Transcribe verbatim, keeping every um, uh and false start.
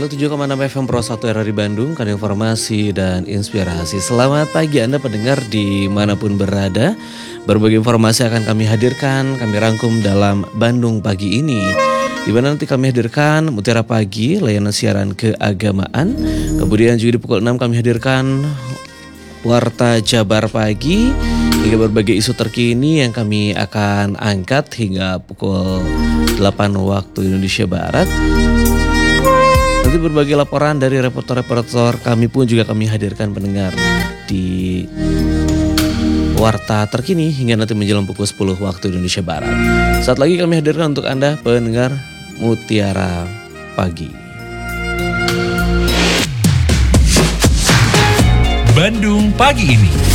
seratus tujuh koma enam F M Pro satu R R I Bandung, kan informasi dan inspirasi. Selamat pagi Anda pendengar dimanapun berada. Berbagai informasi akan kami hadirkan, kami rangkum dalam Bandung Pagi ini. Di mana nanti kami hadirkan Mutiara Pagi, layanan siaran keagamaan. Kemudian juga di pukul enam kami hadirkan Warta Jabar Pagi, hingga berbagai isu terkini yang kami akan angkat hingga pukul delapan waktu Indonesia Barat. Nanti berbagai laporan dari reporter-reporter kami pun juga kami hadirkan pendengar di Warta terkini hingga nanti menjelang pukul sepuluh waktu Indonesia Barat. Saat lagi kami hadirkan untuk Anda pendengar Mutiara Pagi. Bandung Pagi ini.